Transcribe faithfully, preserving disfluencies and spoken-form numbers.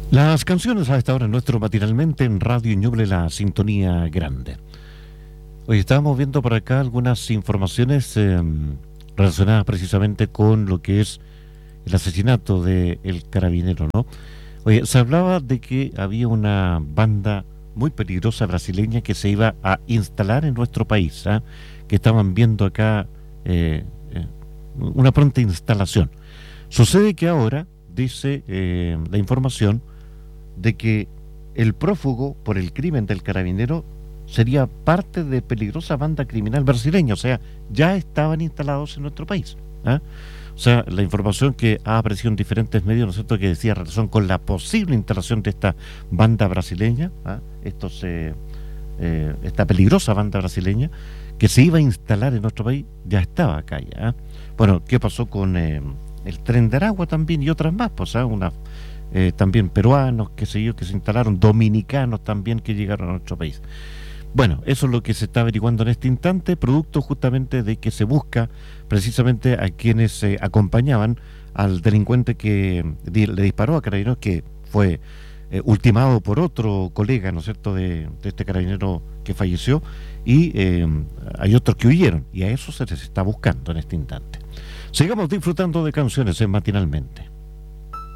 Las canciones a esta hora nuestro matinalmente en Radio Ñuble, la sintonía grande. Hoy estábamos viendo por acá algunas informaciones eh, relacionadas precisamente con lo que es el asesinato del carabinero, ¿no? Oye, se hablaba de que había una banda muy peligrosa brasileña que se iba a instalar en nuestro país, ¿eh? Que estaban viendo acá eh, eh, una pronta instalación. Sucede que ahora dice eh, la información de que el prófugo por el crimen del carabinero sería parte de peligrosa banda criminal brasileña, o sea, ya estaban instalados en nuestro país, ¿eh? O sea, la información que ha aparecido en diferentes medios, ¿no es cierto?, que decía relación con la posible instalación de esta banda brasileña, ¿eh? Estos, eh, eh, esta peligrosa banda brasileña que se iba a instalar en nuestro país, ya estaba acá ya, ¿eh? Bueno, ¿qué pasó con eh, el Tren de Aragua también y otras más? Pues, ¿eh? Una Eh, también peruanos, qué sé yo, que se instalaron, dominicanos también que llegaron a nuestro país. Bueno, eso es lo que se está averiguando en este instante, producto justamente de que se busca precisamente a quienes eh, acompañaban al delincuente que di, le disparó a Carabineros, que fue eh, ultimado por otro colega, ¿no es cierto?, de, de este carabinero que falleció, y eh, hay otros que huyeron, y a eso se les está buscando en este instante. Sigamos disfrutando de canciones en Matinalmente.